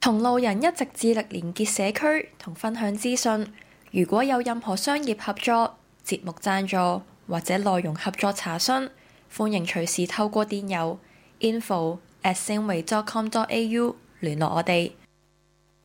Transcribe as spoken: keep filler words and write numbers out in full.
同路人一直致力連結社區同分享資訊。如果有任何商業合作、節目贊助或者內容合作查詢，歡迎隨時透過電郵 info at singway dot com dot a u 聯絡我哋。